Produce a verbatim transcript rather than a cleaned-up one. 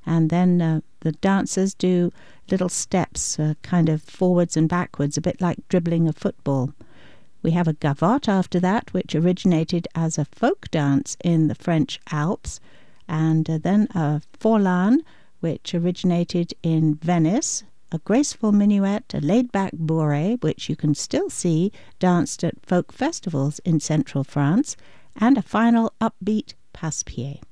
And then uh, the dancers do little steps, uh, kind of forwards and backwards, a bit like dribbling a football. We have a gavotte after that, which originated as a folk dance in the French Alps, and uh, then a forlan, which originated in Venice, a graceful minuet, a laid-back bourrée, which you can still see danced at folk festivals in central France, and a final upbeat passe-pied.